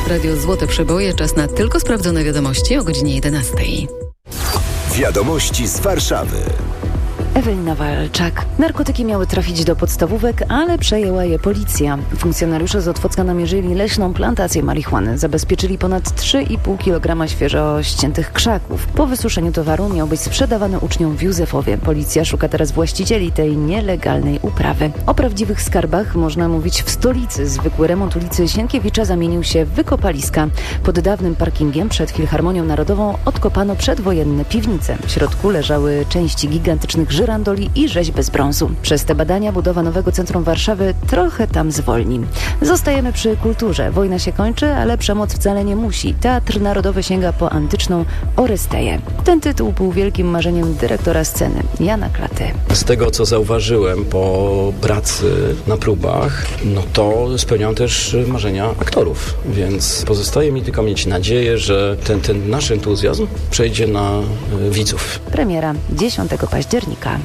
W Radiu Złote Przeboje czas na tylko sprawdzone wiadomości o godzinie 11. Wiadomości z Warszawy. Ewelina Walczak. Narkotyki miały trafić do podstawówek, ale przejęła je policja. Funkcjonariusze z Otwocka namierzyli leśną plantację marihuany. Zabezpieczyli ponad 3,5 kg świeżo ściętych krzaków. Po wysuszeniu towaru miał być sprzedawany uczniom w Józefowie. Policja szuka teraz właścicieli tej nielegalnej uprawy. O prawdziwych skarbach można mówić w stolicy. Zwykły remont ulicy Sienkiewicza zamienił się w wykopaliska. Pod dawnym parkingiem przed Filharmonią Narodową odkopano przedwojenne piwnice. W środku leżały części gigantycznych żyrandoli i rzeźby z brązu. Przez te badania budowa nowego centrum Warszawy trochę tam zwolni. Zostajemy przy kulturze. Wojna się kończy, ale przemoc wcale nie musi. Teatr Narodowy sięga po antyczną Orysteję. Ten tytuł był wielkim marzeniem dyrektora sceny, Jana Klaty. Z tego, co zauważyłem po pracy na próbach, to spełniają też marzenia aktorów, więc pozostaje mi tylko mieć nadzieję, że ten nasz entuzjazm przejdzie na widzów. Premiera 10 października.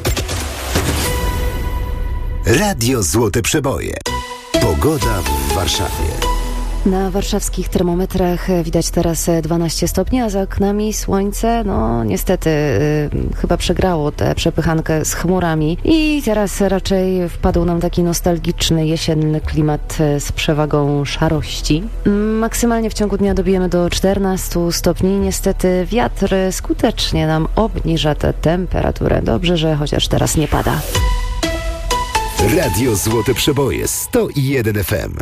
Radio Złote Przeboje. Pogoda w Warszawie. Na warszawskich termometrach widać teraz 12 stopni, a za oknami słońce, niestety chyba przegrało tę przepychankę z chmurami i teraz raczej wpadł nam taki nostalgiczny, jesienny klimat z przewagą szarości. Maksymalnie w ciągu dnia dobijemy do 14 stopni. Niestety wiatr skutecznie nam obniża tę temperaturę. Dobrze, że chociaż teraz nie pada. Radio Złote Przeboje 101 FM.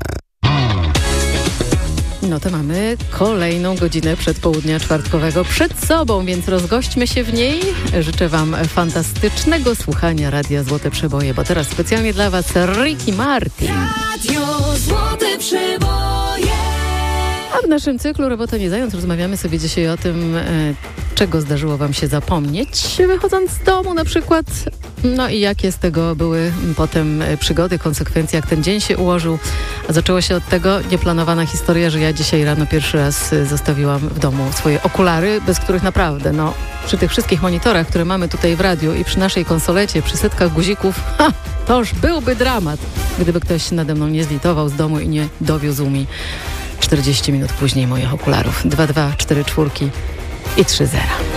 To mamy kolejną godzinę przedpołudnia czwartkowego przed sobą, więc rozgośćmy się w niej. Życzę Wam fantastycznego słuchania Radia Złote Przeboje, bo teraz specjalnie dla Was Ricky Martin. Radio Złote Przeboje. A w naszym cyklu Robota nie zając rozmawiamy sobie dzisiaj o tym, czego zdarzyło Wam się zapomnieć, wychodząc z domu na przykład. I jakie z tego były potem przygody, konsekwencje, jak ten dzień się ułożył. A zaczęło się od tego nieplanowana historia, że ja dzisiaj rano pierwszy raz zostawiłam w domu swoje okulary, bez których naprawdę, przy tych wszystkich monitorach, które mamy tutaj w radiu i przy naszej konsolecie, przy setkach guzików, to już byłby dramat, gdyby ktoś nade mną nie zlitował z domu i nie dowiózł mi 40 minut później moich okularów. 2, 2, 4, 4 i 3 0.